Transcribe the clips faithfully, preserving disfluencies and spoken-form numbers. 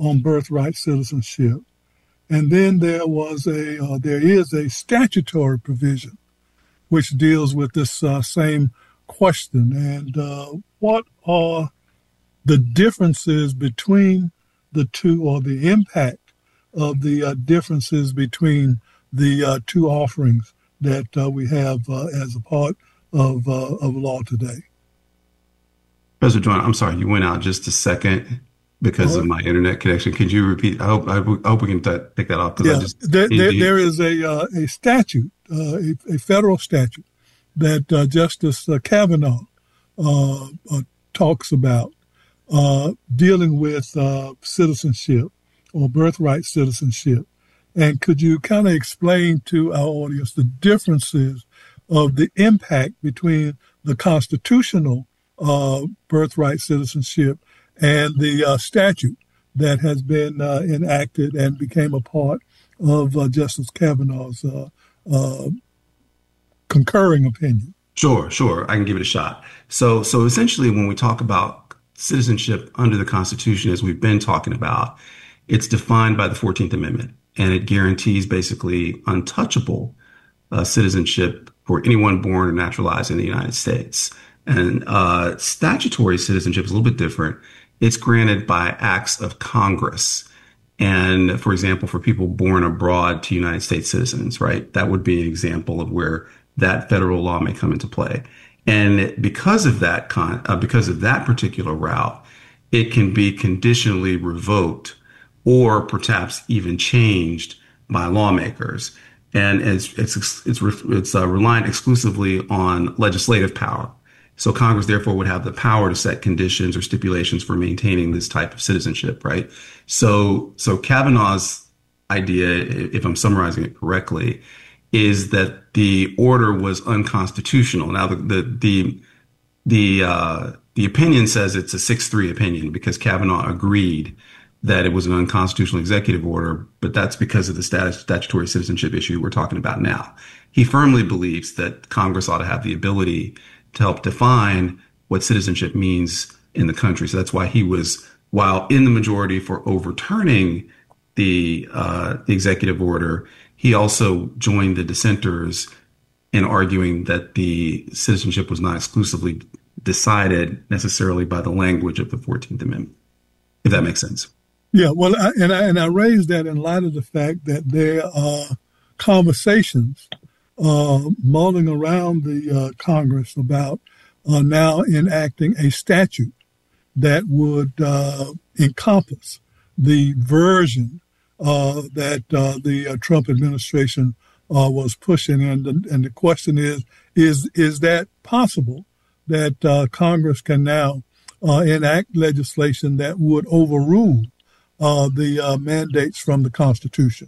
on birthright citizenship. And then there was a, uh, there is a statutory provision which deals with this uh, same question. And uh, what are the differences between the two, or the impact of the uh, differences between the uh, two offerings that uh, we have uh, as a part of uh, of law today? Professor Joyner, I'm sorry, you went out just a second because Oh, of my internet connection. Could you repeat? I hope I hope we can t- pick that up because I yeah, just there, need there, to- there is a uh, a statute, uh, a, a federal statute that uh, Justice uh, Kavanaugh uh, uh, talks about uh, dealing with uh, citizenship or birthright citizenship. And could you kind of explain to our audience the differences of the impact between the constitutional uh, birthright citizenship and the uh, statute that has been uh, enacted and became a part of uh, Justice Kavanaugh's uh, uh, concurring opinion? Sure, sure. I can give it a shot. So, so essentially, when we talk about citizenship under the Constitution, as we've been talking about, it's defined by the fourteenth Amendment, and it guarantees basically untouchable uh, citizenship for anyone born or naturalized in the United States. And uh, statutory citizenship is a little bit different. It's granted by acts of Congress. And for example, for people born abroad to United States citizens, right, that would be an example of where that federal law may come into play. And because of that con, uh, because of that particular route, it can be conditionally revoked or perhaps even changed by lawmakers. And it's it's it's it's uh, reliant exclusively on legislative power. So Congress, therefore, would have the power to set conditions or stipulations for maintaining this type of citizenship, right? So, so Kavanaugh's idea, if I'm summarizing it correctly, is that the order was unconstitutional. Now, the the the the, uh, the opinion says it's a six three opinion because Kavanaugh agreed that it was an unconstitutional executive order, but that's because of the status, statutory citizenship issue we're talking about now. He firmly believes that Congress ought to have the ability to help define what citizenship means in the country. So that's why he was, while in the majority for overturning the, uh, the executive order, he also joined the dissenters in arguing that the citizenship was not exclusively decided necessarily by the language of the fourteenth Amendment, if that makes sense. Yeah, well, I, and I and I raise that in light of the fact that there are conversations uh, mulling around the uh, Congress about uh, now enacting a statute that would uh, encompass the version uh, that uh, the uh, Trump administration uh, was pushing. And the, and the question is, is, is that possible that uh, Congress can now uh, enact legislation that would overrule uh, the uh, mandates from the Constitution?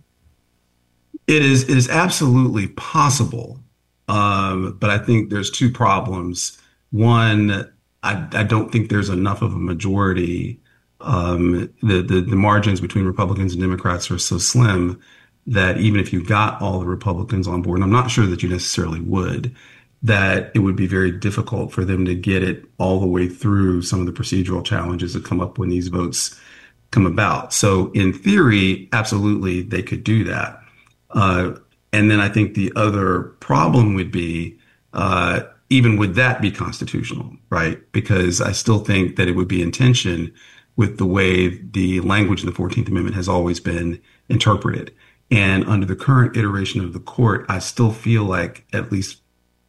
It is it is absolutely possible, um, but I think there's two problems. One, I, I don't think there's enough of a majority. Um, the, the the margins between Republicans and Democrats are so slim that even if you got all the Republicans on board, and I'm not sure that you necessarily would, that it would be very difficult for them to get it all the way through some of the procedural challenges that come up when these votes come about. So in theory, absolutely, they could do that. Uh, and then I think the other problem would be, uh, even would that be constitutional, right? Because I still think that it would be in tension with the way the language in the fourteenth Amendment has always been interpreted. And under the current iteration of the court, I still feel like at least,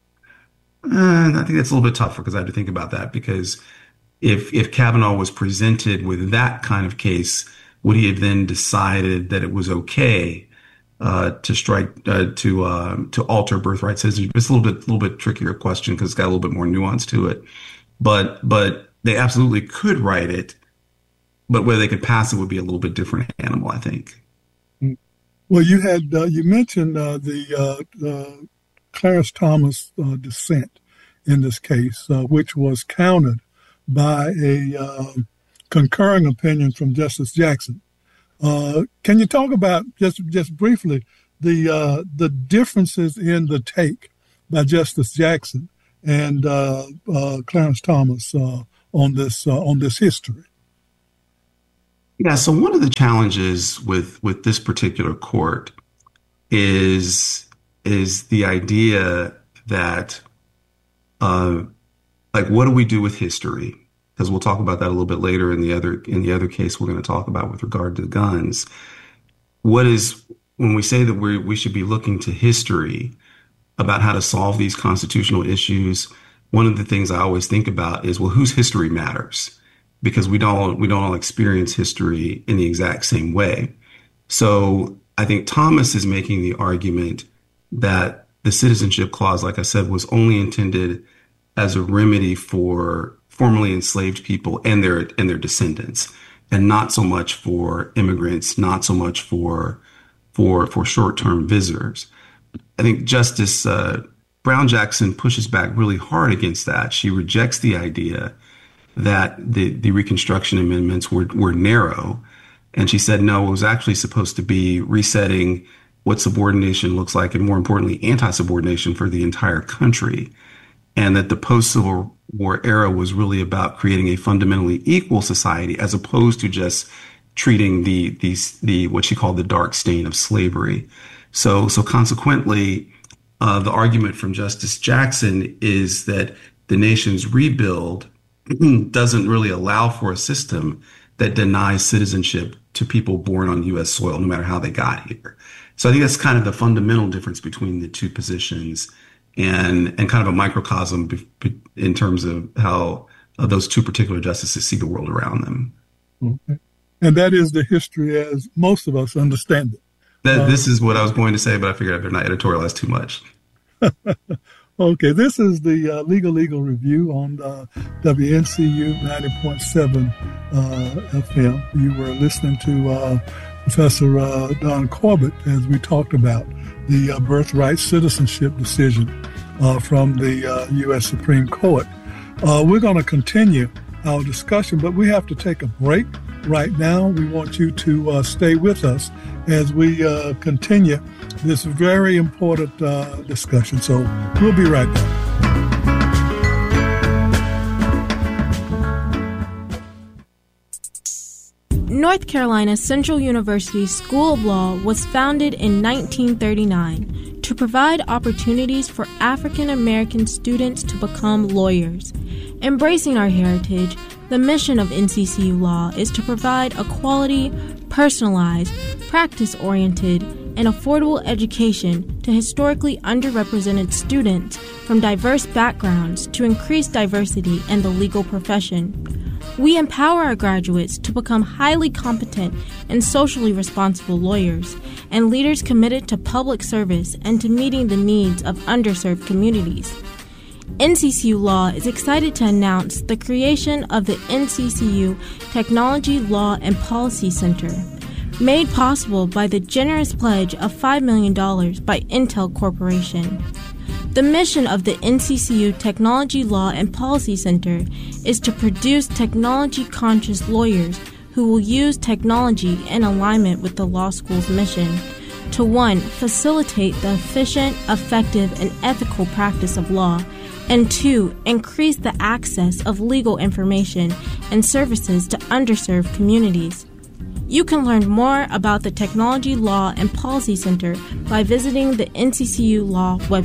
uh, I think that's a little bit tougher because I have to think about that. Because if, if Kavanaugh was presented with that kind of case, would he have then decided that it was okay Uh, to strike, uh, to, uh, to alter birthright citizenship? It's a little bit, little bit trickier question because it's got a little bit more nuance to it. But, but they absolutely could write it, but whether they could pass it would be a little bit different animal, I think. Well, you had, uh, you mentioned uh, the, uh, the Clarence Thomas uh, dissent in this case, uh, which was countered by a uh, concurring opinion from Justice Jackson. Uh, can you talk about just just briefly the uh, the differences in the take by Justice Jackson and uh, uh, Clarence Thomas uh, on this uh, on this history? Yeah, so one of the challenges with with this particular court is is the idea that uh, like what do we do with history? Because we'll talk about that a little bit later in the other in the other case we're going to talk about with regard to the guns. What is when we say that we we should be looking to history about how to solve these constitutional issues, one of the things I always think about is, well, whose history matters? Because we don't we don't all experience history in the exact same way. So I think Thomas is making the argument that the citizenship clause, like I said, was only intended as a remedy for formerly enslaved people and their and their descendants, and not so much for immigrants, not so much for for for short-term visitors. I think Justice uh, Brown Jackson pushes back really hard against that. She rejects the idea that the, the Reconstruction amendments were, were narrow. And she said, no, it was actually supposed to be resetting what subordination looks like, and more importantly, anti-subordination for the entire country. And that the post-Civil War era was really about creating a fundamentally equal society, as opposed to just treating the, the, the what she called the dark stain of slavery. So, so consequently, uh, the argument from Justice Jackson is that the nation's rebuild doesn't really allow for a system that denies citizenship to people born on U S soil, no matter how they got here. So I think that's kind of the fundamental difference between the two positions, and, and kind of a microcosm be, be, in terms of how uh, those two particular justices see the world around them. Okay. And that is the history as most of us understand it. That, Uh, this is what I was going to say, but I figured I better not editorialize too much. Okay, this is the uh, Legal Legal Review on uh, W N C U ninety point seven uh, F M. You were listening to uh, Professor uh, Don Corbett as we talked about the uh, birthright citizenship decision uh, from the uh, U S Supreme Court. Uh, we're going to continue our discussion, but we have to take a break right now. We want you to uh, stay with us as we uh, continue this very important uh, discussion. So we'll be right back. North Carolina Central University School of Law was founded in nineteen thirty-nine to provide opportunities for African American students to become lawyers. Embracing our heritage, the mission of N C C U Law is to provide a quality, personalized, practice-oriented, and affordable education to historically underrepresented students from diverse backgrounds to increase diversity in the legal profession. We empower our graduates to become highly competent and socially responsible lawyers and leaders committed to public service and to meeting the needs of underserved communities. N C C U Law is excited to announce the creation of the N C C U Technology, Law, and Policy Center, made possible by the generous pledge of five million dollars by Intel Corporation. The mission of the N C C U Technology, Law, and Policy Center is to produce technology-conscious lawyers who will use technology in alignment with the law school's mission to, one, facilitate the efficient, effective, and ethical practice of law, and two, increase the access of legal information and services to underserved communities. You can learn more about the Technology, Law, and Policy Center by visiting the N C C U Law website.